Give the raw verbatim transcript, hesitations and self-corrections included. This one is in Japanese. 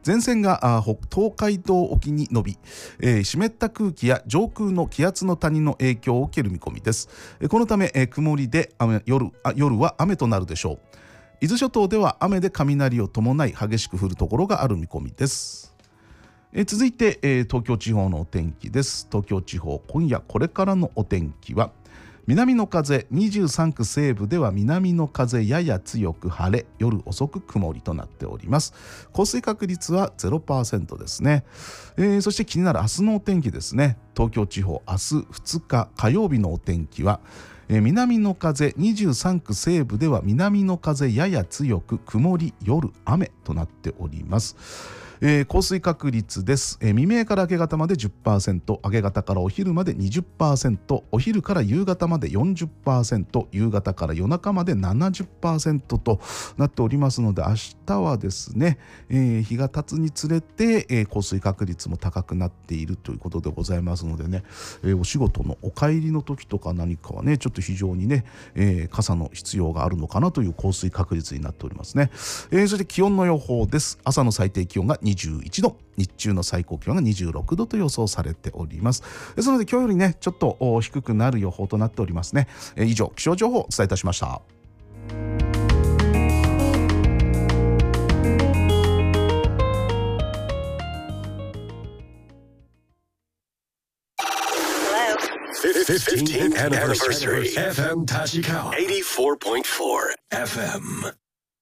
前線が北東海道沖に伸び、えー、湿った空気や上空の気圧の谷の影響を受ける見込みです。このため、えー、曇りで雨 夜, あ夜は雨となるでしょう。伊豆諸島では雨で雷を伴い激しく降るところがある見込みです。えー、続いて、えー、東京地方のお天気です。東京地方、今夜これからのお天気は、南の風、にじゅうさんく西部では南の風やや強く晴れ、夜遅く曇りとなっております。降水確率は ゼロパーセント ですね。えー、そして気になる明日のお天気ですね。東京地方、明日ふつか火曜日のお天気は、えー、南の風、にじゅうさんく西部では南の風やや強く曇り、夜雨となっております。えー、降水確率です。えー、未明から明け方まで じゅっパーセント、明け方からお昼まで にじゅっパーセント、お昼から夕方まで よんじゅっパーセント、夕方から夜中まで ななじゅっパーセント となっておりますので、明日はですね、えー、日が経つにつれて、えー、降水確率も高くなっているということでございますのでね、えー、お仕事のお帰りの時とか何かはね、ちょっと非常にね、えー、傘の必要があるのかなという降水確率になっておりますね。えー、そして気温の予報です。朝の最低気温がにじゅういちど、日中の最高気温がにじゅうろくどと予想されております。ですので今日よりねちょっと低くなる予報となっておりますね。えー、以上、気象情報をお伝えいたしました。 fifteenth anniversary F M Tachikawa eighty-four point four F M